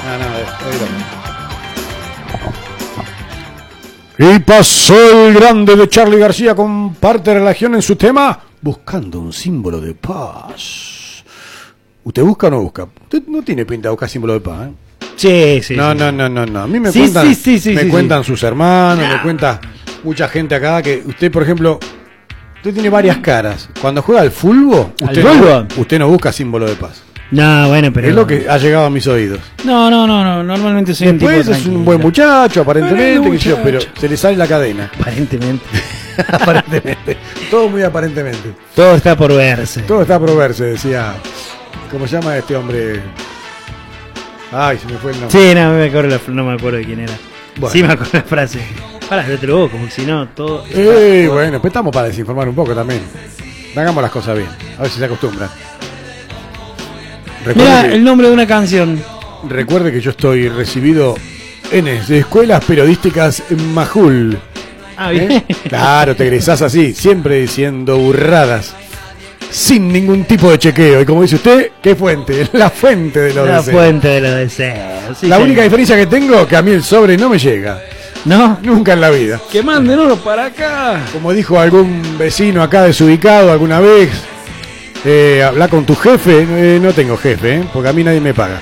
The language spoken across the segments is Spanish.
Y pasó el grande de Charly García con parte de relación en su tema, buscando un símbolo de paz. ¿Usted busca o no busca? Usted no tiene pinta de buscar símbolo de paz, ¿eh? Sí. No. A mí me cuentan sus hermanos, me cuenta mucha gente acá que usted, por ejemplo, usted tiene varias caras. Cuando juega al fútbol, usted no busca símbolo de paz. No, bueno, pero... Es lo que ha llegado a mis oídos. No, normalmente soy un tipo Después es un buen muchacho, aparentemente, pero se le sale la cadena. Aparentemente. Todo muy aparentemente. Todo está por verse. Todo está por verse, decía... ¿Cómo se llama este hombre? Ay, se me fue el nombre. Sí, no me acuerdo de quién era. Bueno. Sí me acuerdo la frase. Para, yo te lo como si no, todo... Bueno, pues estamos para desinformar un poco también. Hagamos las cosas bien, a ver si se acostumbran. Mira, el nombre de una canción. Recuerde que yo estoy recibido en de escuelas periodísticas en Majul. Ah, bien. Claro, te egresás así, siempre diciendo burradas, sin ningún tipo de chequeo. Y como dice usted, ¿qué fuente? La fuente de los deseos. La fuente de los deseos. Sí, la única diferencia que tengo, que a mí el sobre no me llega. ¿No? Nunca en la vida. Que mándenoslo para acá. Como dijo algún vecino acá desubicado alguna vez, habla con tu jefe. No tengo jefe, porque a mí nadie me paga.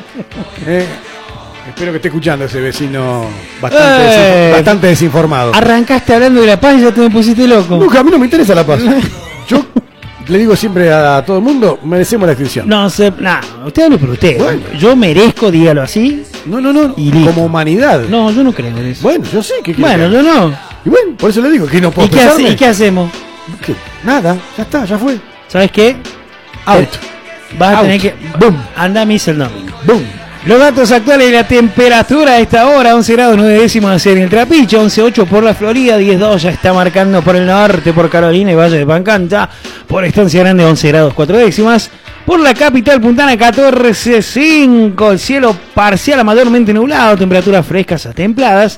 Espero que esté escuchando ese vecino bastante desinformado. Arrancaste hablando de la paz y ya te me pusiste loco. Nunca, a mí no me interesa la paz. Yo le digo siempre a todo el mundo, merecemos la extinción. No sé, usted habla por usted. Bueno. Yo merezco, dígalo así. No. Y como humanidad. No, yo no creo en eso. Bueno, yo sé que bueno, yo no. Y bueno, por eso le digo que no puedo ¿Y qué hacemos? ¿Qué? Nada, ya está, ya fue. ¿Sabes qué? Out. Vas a tener que... Boom. Anda a misa el domingo. Boom. Los datos actuales de la temperatura a esta hora: 11 grados 9 décimas en el Trapiche, 11.8 por la Florida, 10.2 ya está marcando por el norte, por Carolina y Valle de Pancanta, por Estancia Grande 11 grados 4 décimas, por la capital Puntana 14.5, el cielo parcial a mayormente nublado, temperaturas frescas a templadas.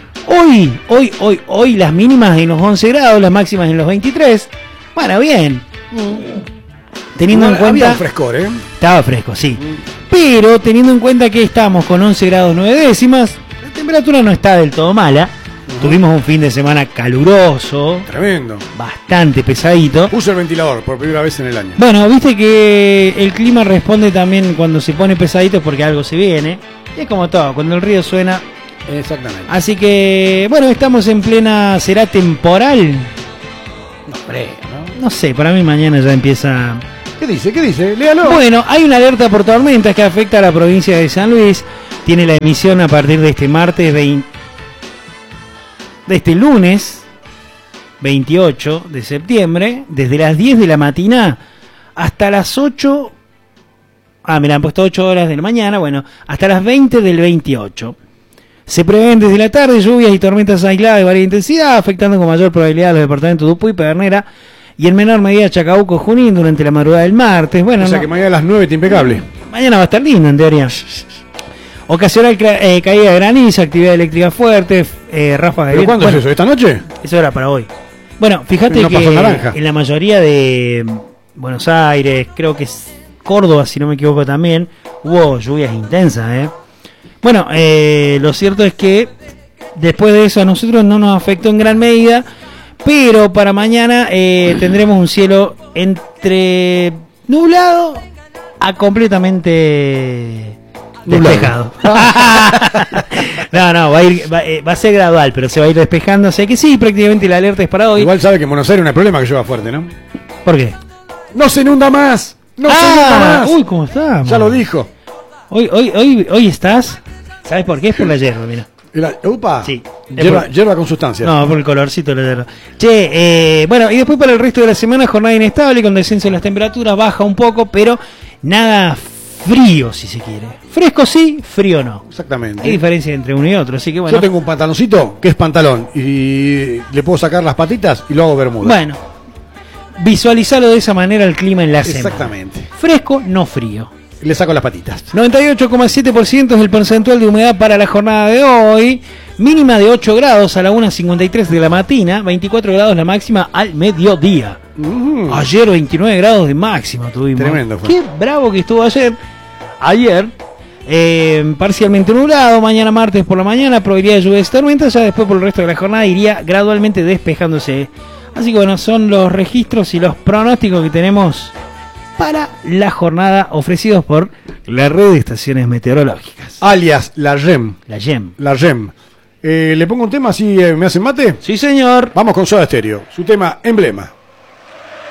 Hoy las mínimas en los 11 grados, las máximas en los 23. Bueno, bien. Teniendo en cuenta... Había un frescor, Estaba fresco, sí. Pero teniendo en cuenta que estamos con 11 grados 9 décimas, la temperatura no está del todo mala. Tuvimos un fin de semana caluroso. Tremendo. Bastante pesadito. Puse el ventilador por primera vez en el año. Bueno, viste que el clima responde también cuando se pone pesadito porque algo se viene. Y es como todo, cuando el río suena... Exactamente. Así que, bueno, estamos en plena... ¿Será temporal? No creo, ¿no? No sé, para mí mañana ya empieza... ¿Qué dice? Léalo. Bueno, hay una alerta por tormentas que afecta a la provincia de San Luis. Tiene la emisión a partir de este martes de este lunes 28 de septiembre, desde las 10 de la mañana hasta las 8. Me han puesto 8 horas de la mañana, bueno, hasta las 20 del 28. Se prevén desde la tarde lluvias y tormentas aisladas de varias intensidad, afectando con mayor probabilidad a los departamentos de Dupuy y Pedernera, y en menor medida Chacabuco, Junín, durante la madrugada del martes. Bueno, o sea que mañana a las 9 está impecable. Mañana va a estar lindo, en teoría. Ocasional caída de granizo, actividad eléctrica fuerte, ráfagas de... ¿Pero cuándo es eso? ¿Esta noche? Eso era para hoy. Bueno, fíjate que en la mayoría de Buenos Aires, creo que es Córdoba, si no me equivoco también, hubo lluvias intensas, Bueno, lo cierto es que después de eso a nosotros no nos afectó en gran medida, pero para mañana tendremos un cielo entre nublado a completamente despejado. No, va a ser gradual, pero se va a ir despejando, así que sí, prácticamente la alerta es para hoy. Igual sabe que en Buenos Aires no hay problema que llueva fuerte, ¿no? ¿Por qué? ¡No se inunda más! ¡No se inunda más! Uy, ¿cómo está? Ya lo dijo. Hoy estás... ¿Sabes por qué? Es por la hierba, mira. ¿Upa? Sí. Hierba con sustancias. No, por el colorcito de la hierba. Bueno, y después para el resto de la semana, jornada inestable, con descenso de las temperaturas, baja un poco, pero nada frío, si se quiere. Fresco sí, frío no. Exactamente. Hay diferencia entre uno y otro, así que bueno. Yo tengo un pantaloncito que es pantalón y le puedo sacar las patitas y lo hago bermuda. Bueno, visualizalo de esa manera el clima en la semana. Exactamente. Fresco, no frío. Le saco las patitas. 98,7% es el porcentual de humedad para la jornada de hoy. Mínima de 8 grados a la 1:53 de la mañana. 24 grados la máxima al mediodía. Ayer 29 grados de máxima tuvimos. Tremendo fue. Qué bravo que estuvo ayer. Ayer parcialmente nublado, mañana martes por la mañana, probabilidad de lluvias y tormentas, ya después por el resto de la jornada iría gradualmente despejándose. Así que bueno, son los registros y los pronósticos que tenemos para la jornada ofrecidos por la red de estaciones meteorológicas. Alias la REM. La GEM. La REM. ¿Le pongo un tema así me hacen mate? Sí, señor. Vamos con Soda Stereo. Su tema Emblema.